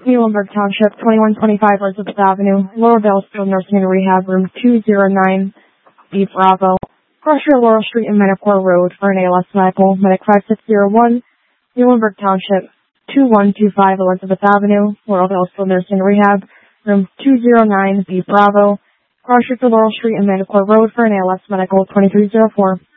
Muhlenberg Township, 2125 Elizabeth Avenue, Lower Bailsfield Nursing and Rehab, room 209B Bravo. Crusher Laurel Street and Menacor Road for an ALS medical, Medic 5601, Muhlenberg Township, 2125 Elizabeth Avenue, Lower Bailsfield Nursing and Rehab, room 209B Bravo. Crusher Laurel Street and Menacor Road for an ALS medical, 2304.